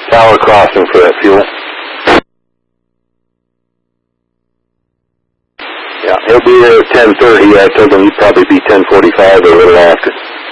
Tower crossing for that fuel. Yeah, he'll be there at 10:30. I told him he'd probably be 10:45 or a little after.